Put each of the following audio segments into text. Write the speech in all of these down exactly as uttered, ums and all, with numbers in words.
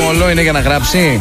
όλο, είναι για να γράψει.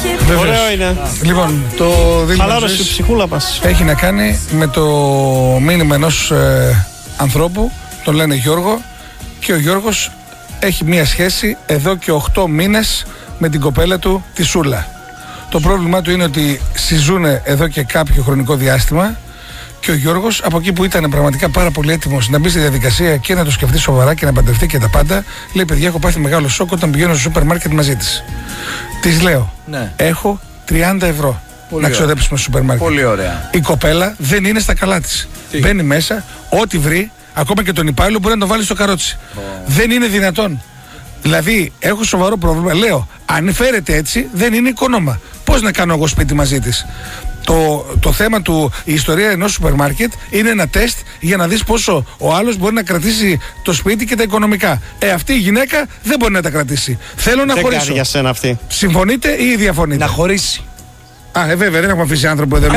Ωραίο είναι. Λοιπόν, το δίλημα ζωής έχει να κάνει με το μήνυμα ενός ε, ανθρώπου, τον λένε Γιώργο, και ο Γιώργος έχει μία σχέση εδώ και οκτώ μήνες με την κοπέλα του, τη Σούλα. Το πρόβλημά του είναι ότι συζούνε εδώ και κάποιο χρονικό διάστημα και ο Γιώργος, από εκεί που ήταν πραγματικά πάρα πολύ έτοιμος να μπει στη διαδικασία και να το σκεφτεί σοβαρά και να παντρευτεί και τα πάντα, λέει: παιδιά, έχω πάθει μεγάλο σοκ όταν πηγαίνω στο σούπερ μάρκετ μαζί της. Της λέω: ναι. Έχω τριάντα ευρώ πολύ να ξοδέψουμε στο σούπερ μάρκετ. Πολύ ωραία. Η κοπέλα δεν είναι στα καλά της. Μπαίνει μέσα, ό,τι βρει, ακόμα και τον υπάλληλο μπορεί να το βάλει στο καρότσι. Oh. Δεν είναι δυνατόν. Δηλαδή, έχω σοβαρό πρόβλημα. Λέω: αν φέρετε έτσι, δεν είναι οικονόμα. Πώς να κάνω εγώ σπίτι μαζί της? Το, το θέμα του, η ιστορία ενός σούπερ μάρκετ είναι ένα τεστ για να δεις πόσο ο άλλος μπορεί να κρατήσει το σπίτι και τα οικονομικά. Ε, αυτή η γυναίκα δεν μπορεί να τα κρατήσει. Θέλω να χωρίσω. Δεν για σένα αυτή. Συμφωνείτε ή διαφωνείτε? Να χωρίσει. Α, ε, βέβαια, δεν έχουμε αφήσει άνθρωπο εδώ.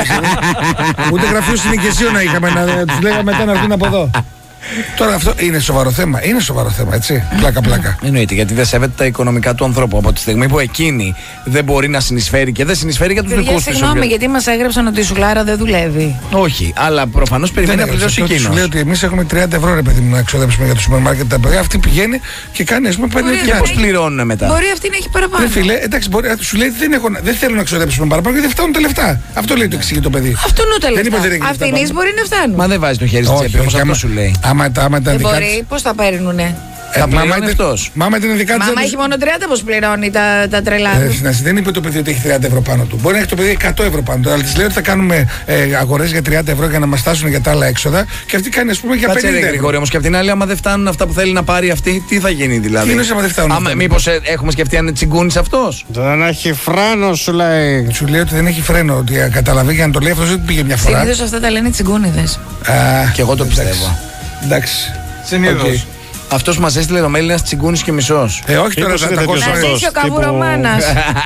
Ούτε γραφείο συνοικεσίου να είχαμε, να τους λέγαμε μετά να έρθουν από εδώ. Τώρα αυτό είναι σοβαρό θέμα. Είναι σοβαρό θέμα, έτσι. Πλάκα-πλάκα. Εννοείται, γιατί δεν σέβεται τα οικονομικά του ανθρώπου. Από τη στιγμή που εκείνη δεν μπορεί να συνεισφέρει και δεν συνεισφέρει για τους δικούς της. Συγγνώμη, γιατί μας έγραψαν ότι η Σουλάρα δεν δουλεύει. Όχι, αλλά προφανώς περιμένει να πληρώσει εκείνος. Σου λέει ότι εμείς έχουμε τριάντα ευρώ, ρε παιδί μου, να ξοδέψουμε για το σούπερ μάρκετ τα παιδιά. Αυτή πηγαίνει και κάνει, ας πούμε, παίρνει και πώς πληρώνουν μετά. Μπορεί αυτή να έχει παραπάνω. Ναι, φίλε, εντάξει, μπορεί, σου λέει δεν, έχω, δεν θέλω να ξοδέψουμε παραπάνω γιατί δεν φτάνουν τα λεφτά. Αυτό λέει το εξηγεί το παιδί. Αυτό είναι τα λεφτά. Αυτοί μπορεί να φτάνουν. Μα δεν βάζει το χέρι στη τσέπη, όμως αυτό σου λέει. Δεν μπορεί, πώς τα παίρνουνε. Θα πληρώνει αυτός. Μάμα την δικά της. Μάμα έχει μόνο τριάντα, πώς πληρώνει τα, τα τρελά του. Ε, δεν είπε το παιδί ότι έχει τριάντα ευρώ πάνω του. Μπορεί να έχει το παιδί εκατό ευρώ πάνω του. Αλλά της λέει ότι θα κάνουμε ε, αγορές για τριάντα ευρώ για να μας στάσουν για τα άλλα έξοδα. Και αυτή κάνει, ας πούμε, για πενήντα ευρώ. Γρηγόρη, όμως και απ' την άλλη, άμα δεν φτάνουν αυτά που θέλει να πάρει αυτή, τι θα γίνει δηλαδή? Τι είναι άμα δεν φτάνουν? Μήπως ε, έχουμε σκεφτεί αν είναι τσιγκούνης αυτός? Δεν έχει φρένο, σου λέει. Σου λέει ότι δεν έχει φρένο. Ότι καταλαβαίνει για να το λέει αυτό, δεν πήγε μια φορά. Συνήθως αυτά τα λένε τσιγκούνιδες. Και εγώ το πιστεύω. Εντάξει. Συνήθως. Αυτός μας έστειλε το mail, ένας τσιγκούνης και μισός. Ε, όχι τώρα, θα τα ακούσω. Να ζήσει ο καβουρομάνας.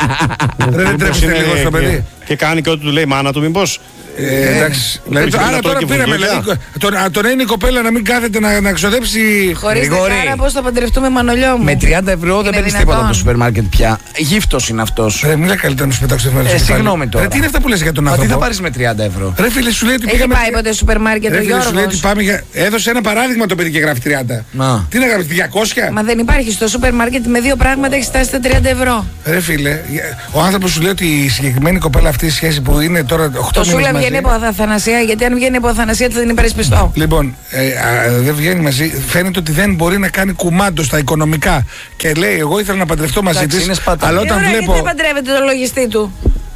Δεν τρέψετε λίγο στο παιδί. Και κάνει και ό,τι του λέει η μάνα του, μήπως. Ε, εντάξει. Άρα τώρα πήραμε. Το να είναι η κοπέλα να μην κάθεται να ξοδέψει. Χωρίς άρα πώς θα παντρευτούμε, Μανολιό μου? Με τριάντα ευρώ δεν παίρνεις τίποτα από το σούπερ μάρκετ πια. Γύφτος είναι αυτός. Ρε, μίλα καλύτερα να σου πετάξω το ε, συγγνώμη τώρα. Ρε, τι είναι αυτά που λες για τον άνθρωπο? Μα τι θα πάρεις με τριάντα ευρώ? Ρε φίλε, σου λέει ότι πήγαμε. Έχει πάει ποτέ στο σούπερ μάρκετ ο Γιώργος? Σου λέει ότι πάμε για. Έδωσε ένα παράδειγμα το παιδί και γράφει τριάντα. Να. Τι να γράφει, διακόσια? Μα δεν υπάρχει στο σούπερ μάρκετ με δύο πράγματα, έχει φτάσει στα τριάντα ευρώ. Ρε φίλε, ο άνθρωπος σου λέει ότι η συγκεκριμένη κοπέλα αυτή η σχέση που είναι τώρα οκτώ μήνες. Το Σούλα βγαίνει από αθανασία, γιατί αν βγαίνει από αθανασία δεν είναι υπερισπιστό. Λοιπόν, ε, α, δεν βγαίνει μαζί. Φαίνεται ότι δεν μπορεί να κάνει κουμάντο στα οικονομικά. Και λέει: εγώ ήθελα να παντρευτώ μαζί της. Αλλά όταν ε, βλέπω. Γιατί δεν παντρεύεται το λογιστή του?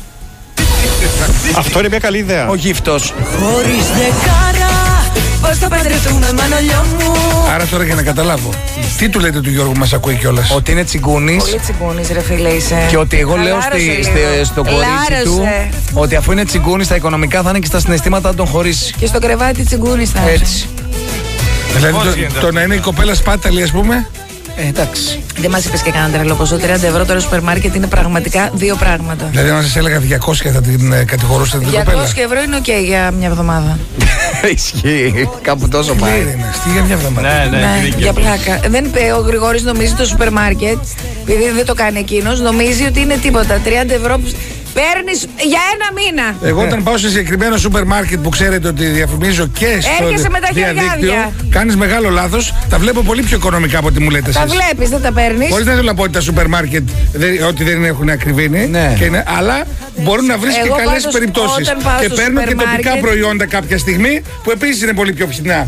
Αυτό είναι μια καλή ιδέα. Ο γύφτος. Χωρίς δεκάρα, πώς θα παντρευτούμε, Μανολιό μου? Άρα τώρα για να καταλάβω, τι του λέτε του Γιώργου, μας ακούει κιόλας? Ότι είναι τσιγκούνης. Πολύ τσιγκούνης, ρε φίλε, είσαι. Και ότι εγώ λέω στη, στη, στο κορίτσι του ότι αφού είναι τσιγκούνης στα οικονομικά θα είναι και στα συναισθήματα να τον χωρίσει. Και στο κρεβάτι τσιγκούνης θα είναι. Έτσι. Δηλαδή το, το να είναι η κοπέλα σπάταλη, ας πούμε. Ε, εντάξει. Δεν μας είπες και κανένα τρελό ποσό. τριάντα ευρώ τώρα στο σούπερ μάρκετ είναι πραγματικά δύο πράγματα. Δηλαδή, αν σας έλεγα διακόσια θα την ε, κατηγορούσατε την κοπέλα? διακόσια ευρώ είναι οκ για μια εβδομάδα. Ισχύει. Κάπου τόσο πάει. Τι για μια εβδομάδα? Ναι, ναι, ναι, για πλάκα. Δεν, ο Γρηγόρης νομίζει το σούπερ μάρκετ, επειδή δεν το κάνει εκείνος, νομίζει ότι είναι τίποτα. τριάντα ευρώ που παίρνεις για ένα μήνα. Εγώ όταν πάω σε συγκεκριμένο σούπερ μάρκετ που ξέρετε ότι διαφημίζω και στο με τα διαδίκτυο, κάνεις μεγάλο λάθος. Τα βλέπω πολύ πιο οικονομικά από ό,τι μου λέτε εσείς. Τα βλέπεις, δεν τα παίρνεις. Χωρίς να θέλω να πω ότι τα σούπερ μάρκετ ότι δεν έχουν ακριβήνει, ναι. είναι, αλλά μπορούν να βρεις και καλές περιπτώσεις. Και παίρνω και τοπικά προϊόντα κάποια στιγμή που επίσης είναι πολύ πιο φθηνά.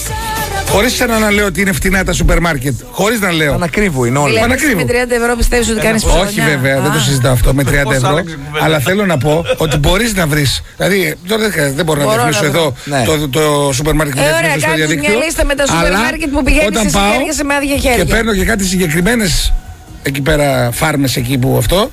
Χωρίς να λέω ότι είναι φτηνά τα σούπερ μάρκετ. Χωρίς να λέω. Ανακρίβου είναι όλα. Με τριάντα ευρώ πιστεύεις ότι κάνεις ψωμιά? Όχι βέβαια, δεν το συζητάω αυτό με τριάντα ευρώ. Αλλά θέλω να πω ότι μπορείς να βρεις. Δηλαδή, τώρα δεν μπορώ να διαφημίσω εδώ το σούπερ μάρκετ που διαφημίσω στο διαδίκτυο. Μια λίστα με τα σούπερ μάρκετ που πηγαίνεις εσύ και έρχεσαι με άδεια χέρια. Και παίρνω και κάτι συγκεκριμένες εκεί πέρα φάρμες εκεί που αυτό.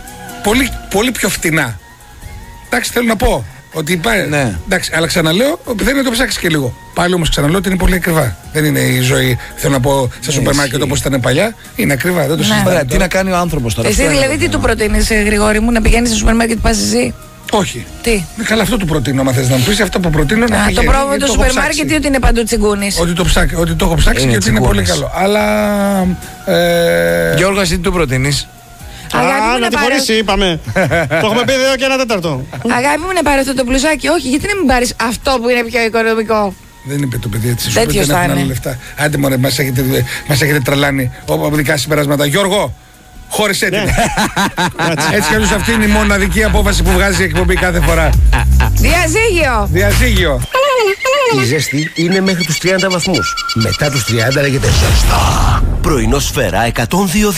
Πολύ πιο φτηνά. Εντάξει, θέλω να πω. Ότι πάει. Ναι. Εντάξει, αλλά ξαναλέω, θέλει να το ψάξει και λίγο. Πάλι όμως ξαναλέω ότι είναι πολύ ακριβά. Δεν είναι η ζωή, θέλω να πω, στα σούπερ μάρκετ όπως ήταν παλιά. Είναι ακριβά, δεν το συζητάω. Ναι. Τι να κάνει ο άνθρωπος τώρα? Εσύ δηλαδή τι του προτείνεις, Γρηγόρη μου, να πηγαίνεις στο σούπερ μάρκετ που πας εσύ? Όχι. Τι? Ε, καλά, αυτό του προτείνω. Αν θες να μου πεις, αυτό που προτείνω να πηγαίνει. Το πρόβλημα του σούπερ μάρκετ είναι ότι είναι παντού τσιγκούνης. Ότι το, ψάκ, ότι το έχω ψάξει είναι και ότι είναι πολύ καλό. Αλλά. Ε... Γιώργο, εσύ τι του προτείνεις? Α, να τη χωρίσει, είπαμε. Το έχουμε πει εδώ και ένα τέταρτο. Αγάπη μου, να πάρει αυτό το μπλουζάκι. Όχι, γιατί να μην πάρει αυτό που είναι πιο οικονομικό. Δεν είπε το παιδί έτσι. Τέτοιος θα είναι. Λεφτά. Άντε μωρέ, μας έχετε, μας έχετε τρελάνει. Όπου δικά συμπεράσματα. Γιώργο, χώρισέ την. Έτσι κι αλλιώς αυτή είναι η μοναδική απόφαση που βγάζει η εκπομπή κάθε φορά. Διαζύγιο. Διαζύγιο. Η ζέστη είναι μέχρι τους τριάντα βαθμούς. Μετά τους τριάντα λέγεται ζεστά. Πρωινό Σφαίρα εκατόν δύο.